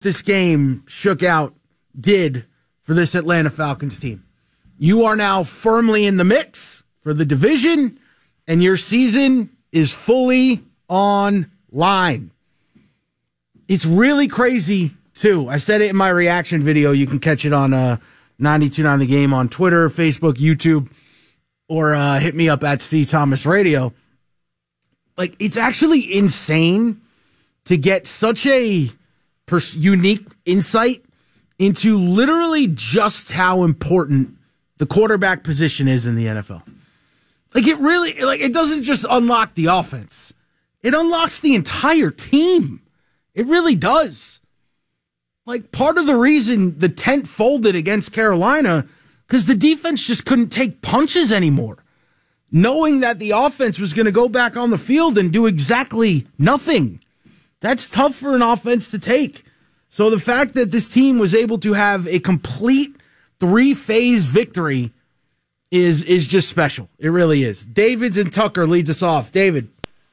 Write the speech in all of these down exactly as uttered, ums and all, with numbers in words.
this game shook out did for this Atlanta Falcons team. You are now firmly in the mix for the division, and your season is fully online. It's really crazy, too. I said it in my reaction video. You can catch it on uh, ninety-two point nine The Game on Twitter, Facebook, YouTube, or uh, hit me up at C Thomas Radio. Like, it's actually insane to get such a pers- unique insight into literally just how important the quarterback position is in the N F L. Like, it really, like, it doesn't just unlock the offense. It unlocks the entire team. It really does. Like, part of the reason the tent folded against Carolina, because the defense just couldn't take punches anymore. Knowing that the offense was going to go back on the field and do exactly nothing. That's tough for an offense to take. So the fact that this team was able to have a complete three-phase victory is is just special. It really is. David's and Tucker leads us off. David.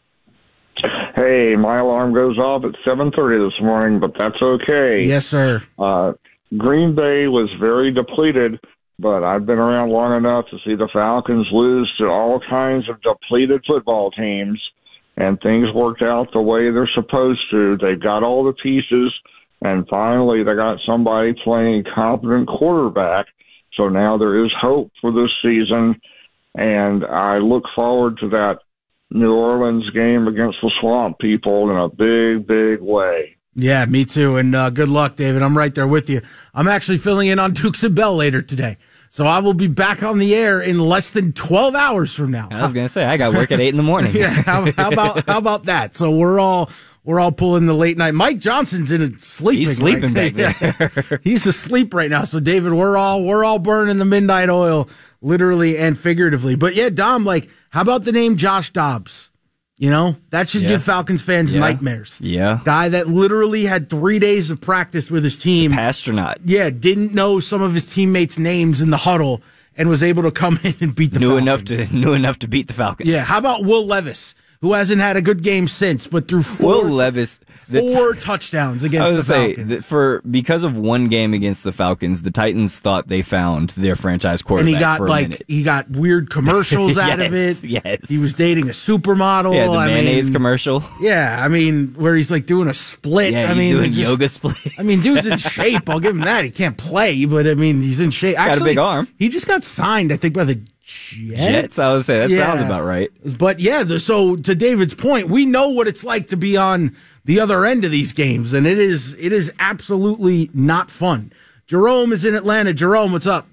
Hey, my alarm goes off at seven thirty this morning, but that's okay. Yes, sir. Uh, Green Bay was very depleted, but I've been around long enough to see the Falcons lose to all kinds of depleted football teams, and things worked out the way they're supposed to. They got all the pieces, and finally they got somebody playing competent quarterback. So now there is hope for this season, and I look forward to that New Orleans game against the Swamp People in a big, big way. Yeah, me too. And uh, good luck, David. I'm right there with you. I'm actually filling in on Dukes and Bell later today. So I will be back on the air in less than twelve hours from now. I was going to say, I got work at eight in the morning. Yeah, how, how about how about that? So we're all we're all pulling the late night. Mike Johnson's in it sleeping. He's sleeping right? back there. Yeah. He's asleep right now. So David, we're all we're all burning the midnight oil, literally and figuratively. But yeah, Dom, like, how about the name Josh Dobbs? You know, that should yeah. give Falcons fans yeah. nightmares. Yeah. Guy that literally had three days of practice with his team. Astronaut. Yeah, didn't know some of his teammates' names in the huddle and was able to come in and beat the knew Falcons. enough to knew enough to beat the Falcons. Yeah, how about Will Levis, who hasn't had a good game since, but through four, Will Levis, four t- touchdowns against I was the say, Falcons. For because of one game against the Falcons, the Titans thought they found their franchise quarterback. And he got for a like minute. he got weird commercials yes, out of it. Yes, he was dating a supermodel. Yeah, the I mayonnaise mean, commercial. Yeah, I mean, where he's like doing a split. Yeah, I he's mean, doing just, yoga split. I mean, dude's in shape. I'll give him that. He can't play, but I mean, he's in shape. Actually, got a big arm. He just got signed, I think, by the Jets. Jets. I would say that yeah. sounds about right. But yeah, the, so to David's point, we know what it's like to be on the other end of these games, and it is it is absolutely not fun. Jerome is in Atlanta. Jerome, what's up?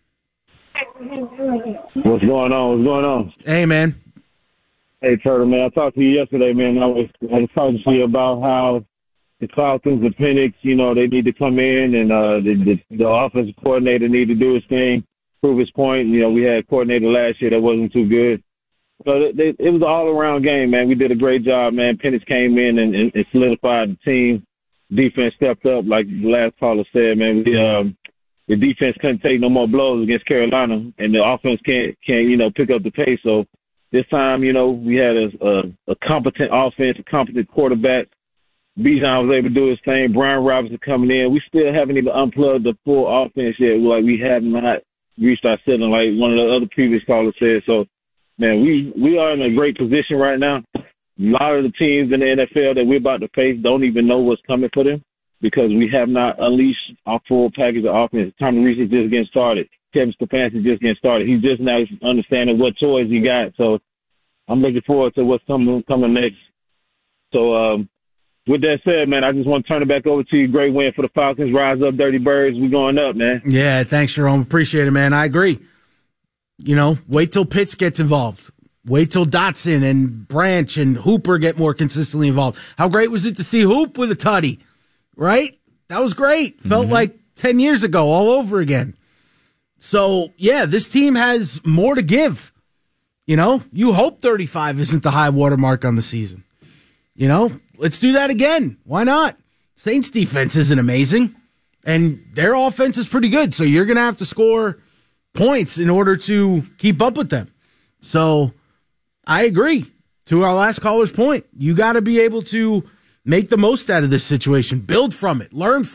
What's going on? What's going on? Hey, man. Hey, Turtle, man. I talked to you yesterday, man. I was I was talking to you about how the Falcons, the Penix, you know, they need to come in, and uh, the, the, the offensive coordinator need to do his thing, prove his point. You know, we had a coordinator last year that wasn't too good. So they, it was an all-around game, man. We did a great job, man. Penix came in and, and, and solidified the team. Defense stepped up, like the last caller said, man. We, um, the defense couldn't take no more blows against Carolina, and the offense can't, can't you know, pick up the pace. So this time, you know, we had a, a, a competent offense, a competent quarterback. Bijan was able to do his thing. Brian Robinson coming in. We still haven't even unplugged the full offense yet. Like, we have not reached our ceiling, like one of the other previous callers said. So, man, we, we are in a great position right now. A lot of the teams in the N F L that we're about to face don't even know what's coming for them because we have not unleashed our full package of offense. Tommy Reese is just getting started. Kevin Stefanski is just getting started. He's just now understanding what toys he got. So I'm looking forward to what's coming coming next. So um, with that said, man, I just want to turn it back over to you. Great win for the Falcons. Rise up, Dirty Birds. We're going up, man. Yeah, thanks, Jerome. Appreciate it, man. I agree. You know, wait till Pitts gets involved. Wait till Dotson and Branch and Hooper get more consistently involved. How great was it to see Hoop with a tutty, right? That was great. Felt mm-hmm. like ten years ago all over again. So, yeah, this team has more to give. You know, you hope thirty-five isn't the high watermark on the season. You know, let's do that again. Why not? Saints defense isn't amazing, and their offense is pretty good, so you're going to have to score points in order to keep up with them. So I agree. To our last caller's point, you got to be able to Make the most out of this situation. Build from it. Learn from it.